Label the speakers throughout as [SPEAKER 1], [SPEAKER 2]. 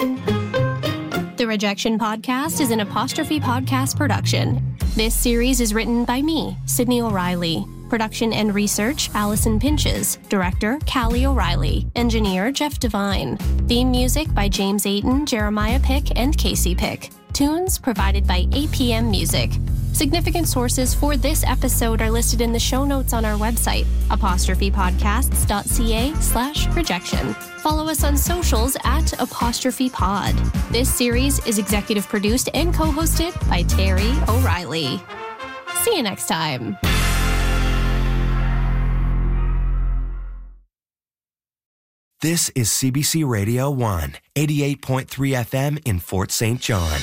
[SPEAKER 1] The Rejection Podcast is an Apostrophe Podcast production. This series is written by me, Sydney O'Reilly. Production and research, Allison Pinches. Director, Callie O'Reilly. Engineer, Jeff Devine. Theme music by James Ayton, Jeremiah Pick, and Casey Pick. Tunes provided by APM Music. Significant sources for this episode are listed in the show notes on our website, apostrophepodcasts.ca/rejection. Follow us on socials at @apostrophepod. This series is executive produced and co-hosted by Terry O'Reilly. See you next time.
[SPEAKER 2] This is CBC Radio 1, 88.3 FM in Fort St. John.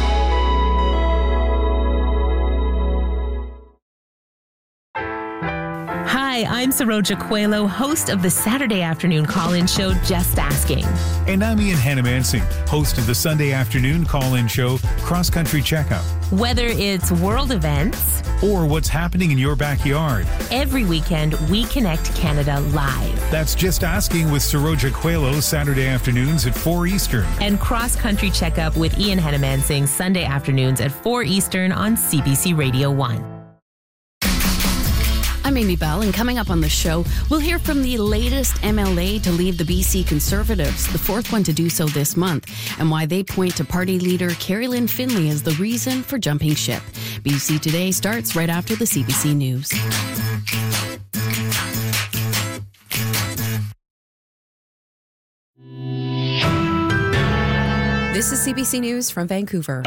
[SPEAKER 3] Hi, I'm Saroja Coelho, host of the Saturday afternoon call-in show, Just Asking.
[SPEAKER 4] And I'm Ian Hannamansing, host of the Sunday afternoon call-in show, Cross Country Checkup.
[SPEAKER 3] Whether it's world events
[SPEAKER 4] or what's happening in your backyard,
[SPEAKER 3] every weekend we connect Canada live.
[SPEAKER 4] That's Just Asking with Saroja Coelho, Saturday afternoons at 4 Eastern.
[SPEAKER 3] And Cross Country Checkup with Ian Hannamansing, Sunday afternoons at 4 Eastern on CBC Radio 1.
[SPEAKER 5] I'm Amy Bell, and coming up on the show, we'll hear from the latest MLA to leave the BC Conservatives, the fourth one to do so this month, and why they point to party leader Kerry Lynn Finley as the reason for jumping ship. BC Today starts right after the CBC News.
[SPEAKER 6] This is CBC News from Vancouver.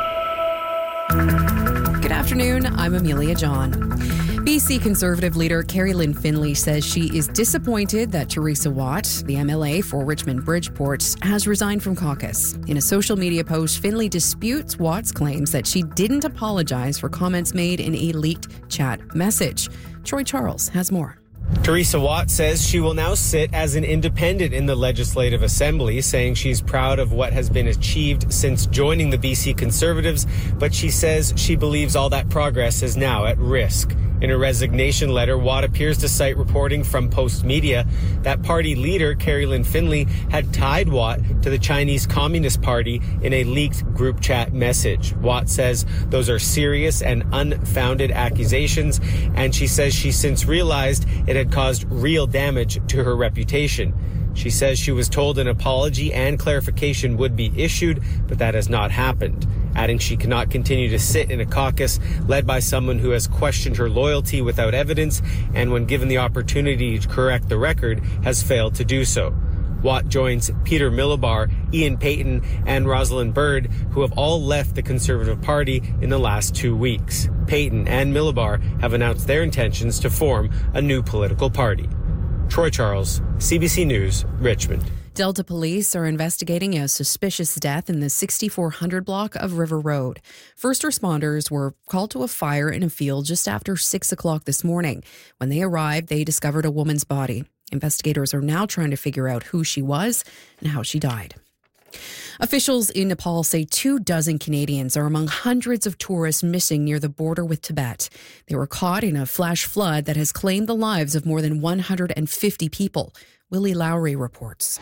[SPEAKER 6] Good afternoon, I'm Amelia John. BC Conservative leader Kerry Lynn Finley says she is disappointed that Teresa Watt, the MLA for Richmond Bridgeport, has resigned from caucus. In a social media post, Finley disputes Watt's claims that she didn't apologize for comments made in a leaked chat message. Troy Charles has more.
[SPEAKER 7] Teresa Watt says she will now sit as an independent in the Legislative Assembly, saying she's proud of what has been achieved since joining the BC Conservatives, but she says she believes all that progress is now at risk. In a resignation letter, Watt appears to cite reporting from Post Media that party leader Kerry Lynn Finley had tied Watt to the Chinese Communist Party in a leaked group chat message. Watt says those are serious and unfounded accusations, and she says she since realized it had caused real damage to her reputation. She says she was told an apology and clarification would be issued, but that has not happened, adding she cannot continue to sit in a caucus led by someone who has questioned her loyalty without evidence and, when given the opportunity to correct the record, has failed to do so. Watt joins Peter Millibar, Ian Payton, and Rosalind Byrd, who have all left the Conservative Party in the last 2 weeks. Payton and Millibar have announced their intentions to form a new political party. Troy Charles, CBC News, Richmond.
[SPEAKER 6] Delta police are investigating a suspicious death in the 6400 block of River Road. First responders were called to a fire in a field just after 6 o'clock this morning. When they arrived, they discovered a woman's body. Investigators are now trying to figure out who she was and how she died. Officials in Nepal say 24 Canadians are among hundreds of tourists missing near the border with Tibet. They were caught in a flash flood that has claimed the lives of more than 150 people. Willie Lowry reports.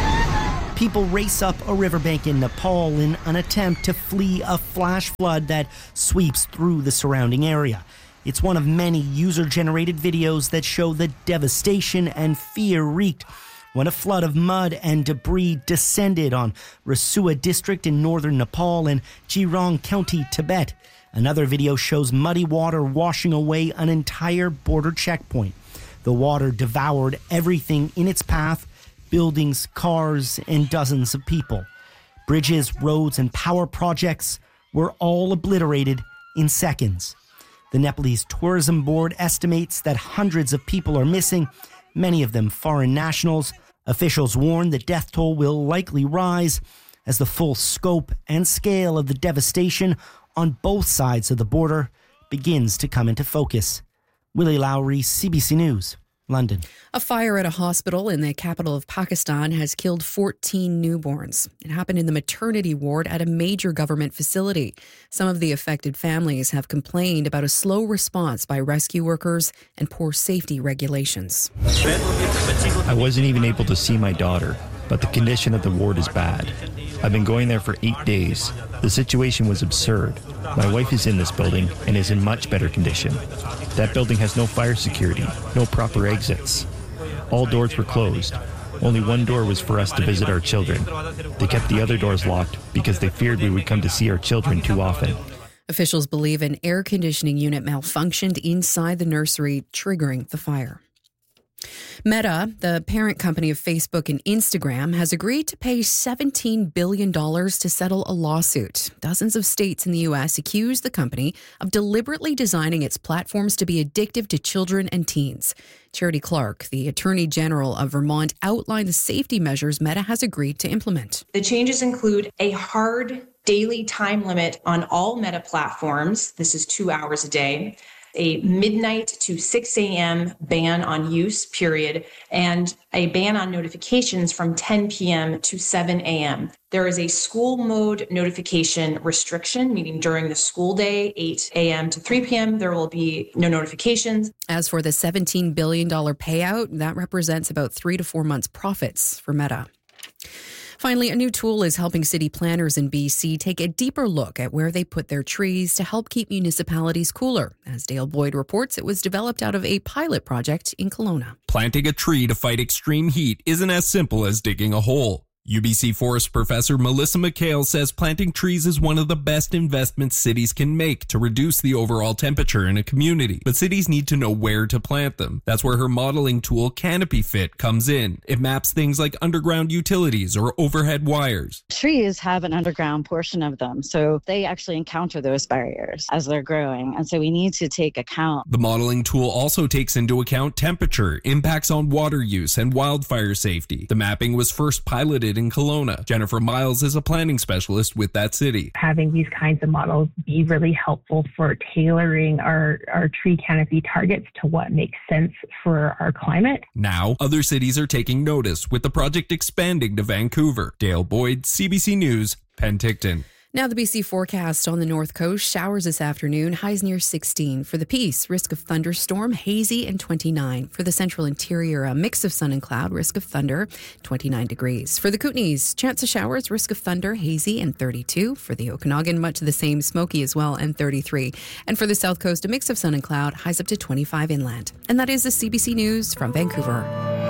[SPEAKER 8] People race up a riverbank in Nepal in an attempt to flee a flash flood that sweeps through the surrounding area. It's one of many user-generated videos that show the devastation and fear wreaked when a flood of mud and debris descended on Rasua district in northern Nepal and Jirong County, Tibet. Another video shows muddy water washing away an entire border checkpoint. The water devoured everything in its path, buildings, cars, and dozens of people. Bridges, roads, and power projects were all obliterated in seconds. The Nepalese Tourism Board estimates that hundreds of people are missing, many of them foreign nationals. Officials warn the death toll will likely rise as the full scope and scale of the devastation on both sides of the border begins to come into focus. Willie Lowry, CBC News, London.
[SPEAKER 6] A fire at a hospital in the capital of Pakistan has killed 14 newborns. It happened in the maternity ward at a major government facility. Some of the affected families have complained about a slow response by rescue workers and poor safety regulations.
[SPEAKER 9] I wasn't even able to see my daughter, but the condition of the ward is bad. I've been going there for 8 days. The situation was absurd. My wife is in this building and is in much better condition. That building has no fire security, no proper exits. All doors were closed. Only one door was for us to visit our children. They kept the other doors locked because they feared we would come to see our children too often.
[SPEAKER 6] Officials believe an air conditioning unit malfunctioned inside the nursery, triggering the fire. Meta, the parent company of Facebook and Instagram, has agreed to pay $17 billion to settle a lawsuit. Dozens of states in the U.S. accuse the company of deliberately designing its platforms to be addictive to children and teens. Charity Clark, the Attorney General of Vermont, outlined the safety measures Meta has agreed to implement.
[SPEAKER 10] The changes include a hard daily time limit on all Meta platforms. This is 2 hours a day. A midnight to 6 a.m. ban on use, period, and a ban on notifications from 10 p.m. to 7 a.m. There is a school mode notification restriction, meaning during the school day, 8 a.m. to 3 p.m., there will be no notifications.
[SPEAKER 6] As for the $17 billion payout, that represents about 3 to 4 months' profits for Meta. Finally, a new tool is helping city planners in BC take a deeper look at where they put their trees to help keep municipalities cooler. As Dale Boyd reports, it was developed out of a pilot project in Kelowna.
[SPEAKER 11] Planting a tree to fight extreme heat isn't as simple as digging a hole. UBC Forest Professor Melissa McHale says planting trees is one of the best investments cities can make to reduce the overall temperature in a community. But cities need to know where to plant them. That's where her modeling tool Canopy Fit comes in. It maps things like underground utilities or overhead wires.
[SPEAKER 12] Trees have an underground portion of them, so they actually encounter those barriers as they're growing. And so we need to take account.
[SPEAKER 11] The modeling tool also takes into account temperature, impacts on water use, and wildfire safety. The mapping was first piloted in Kelowna. Jennifer Miles is a planning specialist with that city.
[SPEAKER 13] Having these kinds of models be really helpful for tailoring our tree canopy targets to what makes sense for our climate.
[SPEAKER 11] Now, other cities are taking notice, with the project expanding to Vancouver. Dale Boyd, CBC News, Penticton.
[SPEAKER 6] Now the BC forecast on the north coast. Showers this afternoon, highs near 16. For the Peace, risk of thunderstorm, hazy, and 29. For the central interior, a mix of sun and cloud, risk of thunder, 29 degrees. For the Kootenays, chance of showers, risk of thunder, hazy, and 32. For the Okanagan, much the same, smoky as well, and 33. And for the south coast, a mix of sun and cloud, highs up to 25 inland. And that is the CBC News from Vancouver.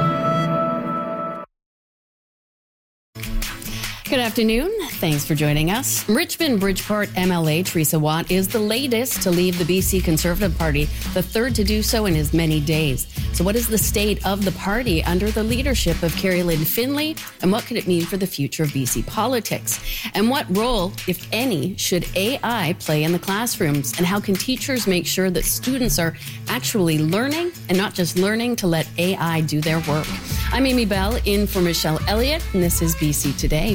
[SPEAKER 5] Good afternoon. Thanks for joining us. Richmond Bridgeport MLA Teresa Watt is the latest to leave the BC Conservative Party, the third to do so in as many days. So what is the state of the party under the leadership of Carrie Lynn Finlay, and what could it mean for the future of BC politics? And what role, if any, should AI play in the classrooms? And how can teachers make sure that students are actually learning and not just learning to let AI do their work? I'm Amy Bell, in for Michelle Elliott, and this is BC Today.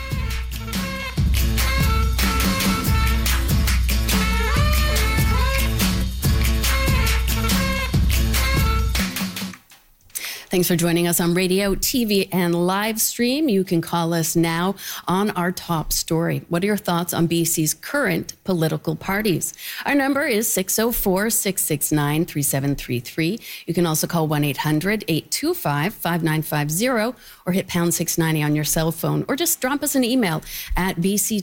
[SPEAKER 5] Thanks for joining us on radio, TV, and live stream. You can call us now on our top story. What are your thoughts on BC's current political parties? Our number is 604-669-3733. You can also call 1-800-825-5950 or hit pound 690 on your cell phone, or just drop us an email at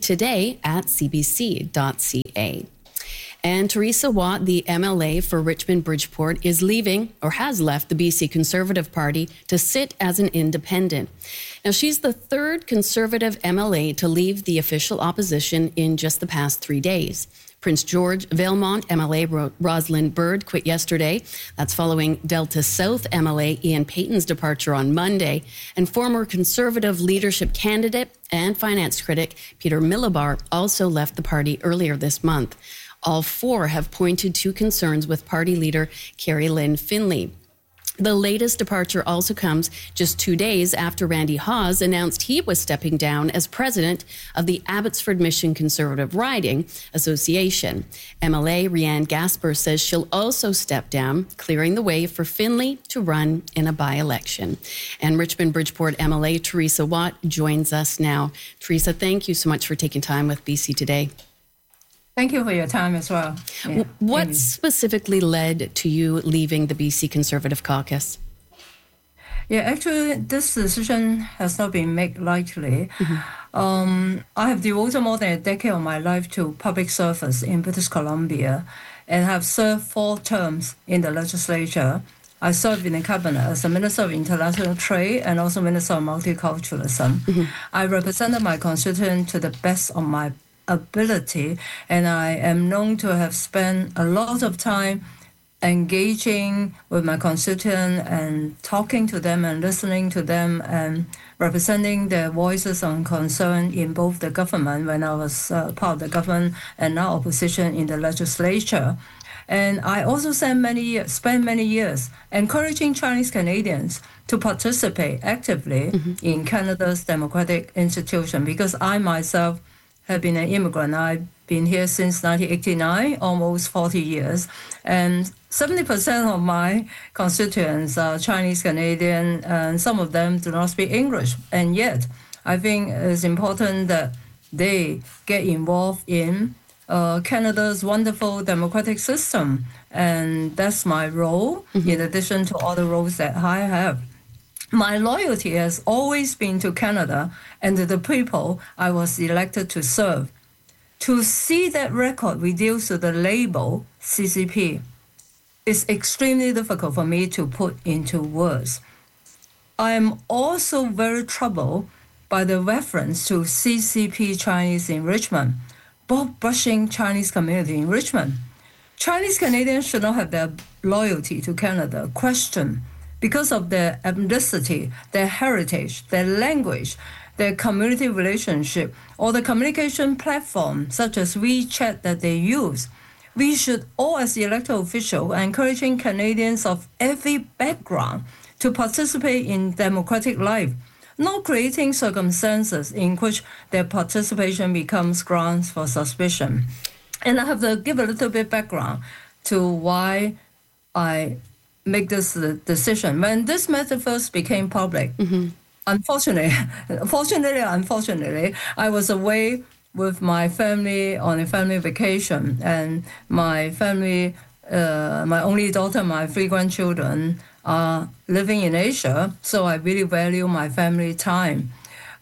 [SPEAKER 5] bctoday@cbc.ca. And Teresa Watt, the MLA for Richmond Bridgeport, is leaving, or has left, the BC Conservative Party to sit as an independent. Now, she's the third Conservative MLA to leave the official opposition in just the past 3 days. Prince George Valemount MLA Rosalind Bird quit yesterday. That's following Delta South MLA Ian Payton's departure on Monday. And former Conservative leadership candidate and finance critic Peter Milobar also left the party earlier this month. All four have pointed to concerns with party leader Carrie Lynn Finlay. The latest departure also comes just 2 days after Randy Hawes announced he was stepping down as president of the Abbotsford Mission Conservative Riding Association. MLA Rianne Gasper says she'll also step down, clearing the way for Finlay to run in a by-election. And Richmond Bridgeport MLA Teresa Watt joins us now. Teresa, thank you so much for taking time with BC Today.
[SPEAKER 14] Thank you for your time as well. Yeah.
[SPEAKER 5] What specifically led to you leaving the BC Conservative Caucus?
[SPEAKER 14] Yeah, actually, this decision has not been made lightly. I have devoted more than a decade of my life to public service in British Columbia and have served 4 terms in the legislature. I served in the cabinet as the Minister of International Trade and also Minister of Multiculturalism. I represented my constituent to the best of my ability, and I am known to have spent a lot of time engaging with my constituent and talking to them and listening to them and representing their voices on concern in both the government when I was part of the government and now opposition in the legislature. And I also spent many years encouraging Chinese Canadians to participate actively in Canada's democratic institution, because I myself have been an immigrant. I've been here since 1989, almost 40 years. And 70% of my constituents are Chinese Canadian, and some of them do not speak English. And yet, I think it's important that they get involved in Canada's wonderful democratic system. And that's my role, in addition to all the roles that I have. My loyalty has always been to Canada and to the people I was elected to serve. To see that record reduced to the label CCP is extremely difficult for me to put into words. I am also very troubled by the reference to CCP Chinese enrichment, brushing Chinese community enrichment. Chinese Canadians should not have their loyalty to Canada questioned because of their ethnicity, their heritage, their language, their community relationship, or the communication platform such as WeChat that they use. We should all, as the elected official, encouraging Canadians of every background to participate in democratic life, not creating circumstances in which their participation becomes grounds for suspicion. And I have to give a little bit background to why I make this decision. When this matter first became public, unfortunately, I was away with my family on a family vacation, and my family, my only daughter, my 3 grandchildren are living in Asia, so I really value my family time.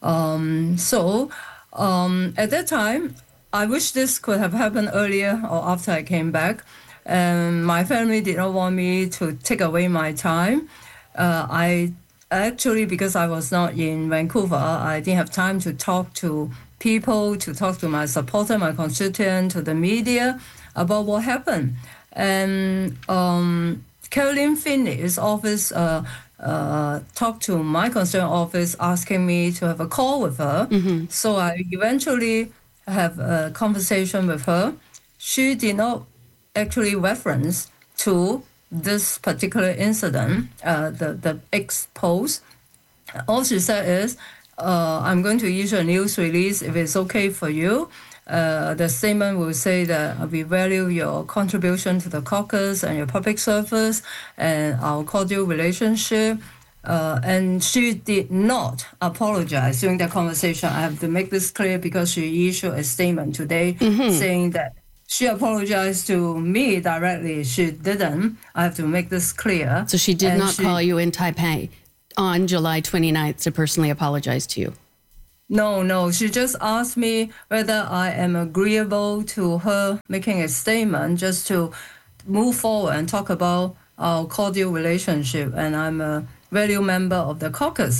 [SPEAKER 14] At that time, I wish this could have happened earlier or after I came back. My family did not want me to take away my time. I actually, because I was not in Vancouver, I didn't have time to talk to people, to talk to my supporter, my constituent, to the media about what happened. And Caroline Finley's office talked to my constituent office asking me to have a call with her. So I eventually have a conversation with her. She did not actually reference to this particular incident, the X post. All she said is, I'm going to issue a news release if it's okay for you. The statement will say that we value your contribution to the caucus and your public service and our cordial relationship. And she did not apologize during that conversation. I have to make this clear because she issued a statement today saying that she apologized to me directly. She didn't. I have to make this clear.
[SPEAKER 5] So she did not call you in Taipei on July 29th to personally apologize to you?
[SPEAKER 14] No. She just asked me whether I am agreeable to her making a statement just to move forward and talk about our cordial relationship. And I'm a value member of the caucus.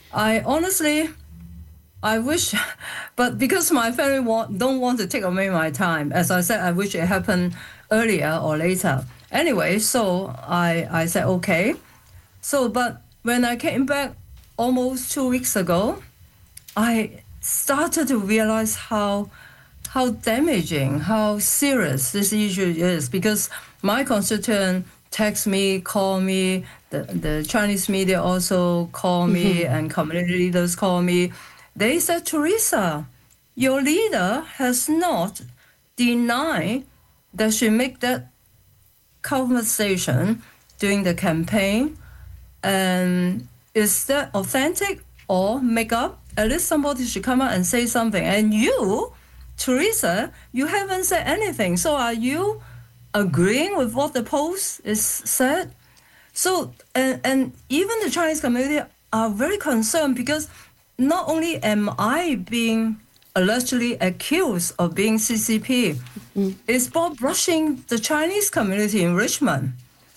[SPEAKER 14] I wish, but because my family don't want to take away my time, as I said, I wish it happened earlier or later. Anyway, so I said, okay. So, but when I came back almost 2 weeks ago, I started to realize how damaging, how serious this issue is, because my constituent text me, call me, the Chinese media also call me, and community leaders call me. They said, Teresa, your leader has not denied that she made that conversation during the campaign. And is that authentic or make up? At least somebody should come out and say something. And you, Teresa, you haven't said anything. So are you agreeing with what the post is said? So, and even the Chinese community are very concerned because not only am I being allegedly accused of being CCP, it's about brushing the Chinese community in Richmond.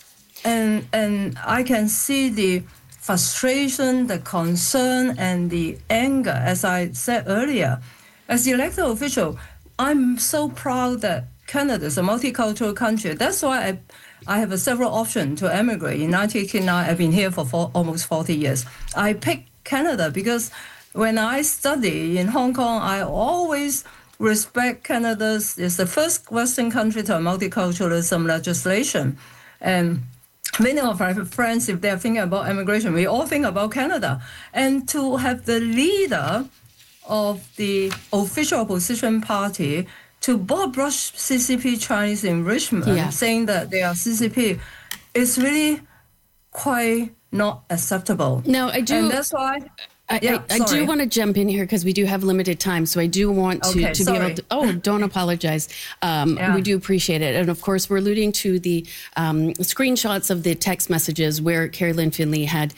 [SPEAKER 14] And I can see the frustration, the concern, and the anger, as I said earlier. As the elected official, I'm so proud that Canada is a multicultural country. That's why I have several options to emigrate. In 1989, I've been here for almost 40 years. I picked Canada because when I study in Hong Kong, I always respect Canada's, it's the first Western country to have multiculturalism legislation. And many of my friends, if they're thinking about immigration, we all think about Canada. And to have the leader of the official opposition party to brush CCP Chinese in Richmond, saying that they are CCP, is really quite not acceptable.
[SPEAKER 5] No, I do.
[SPEAKER 14] And that's why...
[SPEAKER 5] I do want to jump in here because we do have limited time. So I do want to be able to... Oh, don't apologize. We do appreciate it. And of course, we're alluding to the screenshots of the text messages where Carolyn Finley had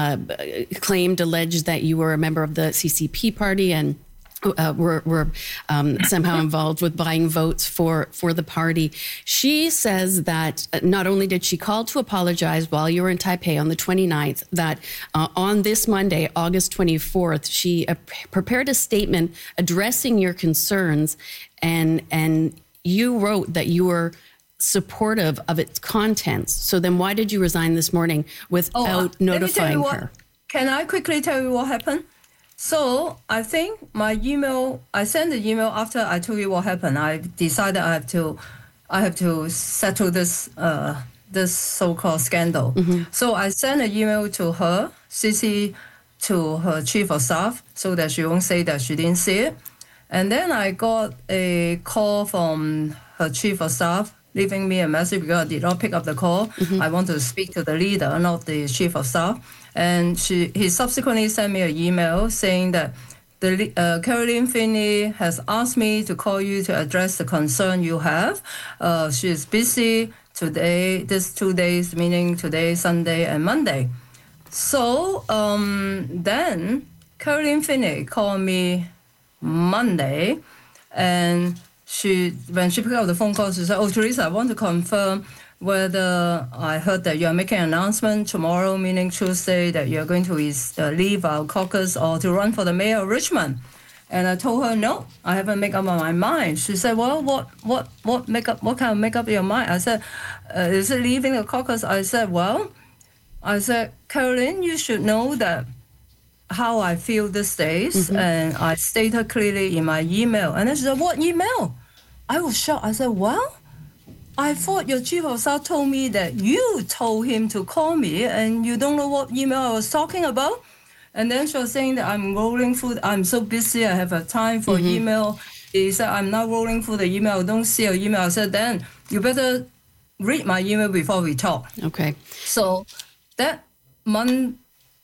[SPEAKER 5] alleged that you were a member of the CCP party and were somehow involved with buying votes for the party. She says that not only did she call to apologize while you were in Taipei on the 29th, that on this Monday, August 24th, she prepared a statement addressing your concerns, and you wrote that you were supportive of its contents. So then why did you resign this morning without notifying her?
[SPEAKER 14] Can I quickly tell you what happened? So I think I sent the email after I told you what happened. I decided I have to settle this so-called scandal. So I sent an email to her, CC to her chief of staff, so that she won't say that she didn't see it. And then I got a call from her chief of staff, leaving me a message because I did not pick up the call. I want to speak to the leader, not the chief of staff. And he subsequently sent me an email saying that Carolyn Finley has asked me to call you to address the concern you have. She is busy today, these 2 days, meaning today, Sunday, and Monday. So then Carolyn Finley called me Monday, and when she picked up the phone call, she said, "Oh, Teresa, I want to confirm whether I heard that you're making an announcement tomorrow, meaning Tuesday, that you're going to leave our caucus or to run for the mayor of Richmond." And I told her, no, I haven't made up my mind. She said, well, what kind of make up your mind? I said, is it leaving the caucus? I said, Carolyn, you should know that how I feel these days. And I stated clearly in my email. And then she said, what email? I was shocked. I said, well, I thought your chief of staff told me that you told him to call me and you don't know what email I was talking about. And then she was saying that I'm rolling through, I'm so busy, I have a time for email. He said, I'm not rolling through the email, I don't see your email. I said, then you better read my email before we talk.
[SPEAKER 5] Okay.
[SPEAKER 14] So that Monday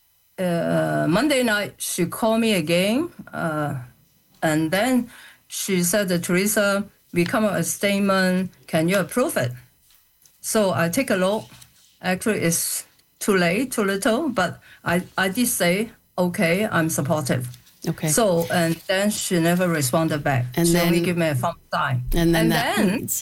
[SPEAKER 14] night, she called me again. And then she said that, Teresa, we come up with a statement, can you approve it? So I take a look. Actually, it's too late, too little, but I did say, okay, I'm supportive.
[SPEAKER 5] Okay.
[SPEAKER 14] So, and then she never responded back.
[SPEAKER 5] And
[SPEAKER 14] she
[SPEAKER 5] then
[SPEAKER 14] only gave me a thumbs down.
[SPEAKER 5] And then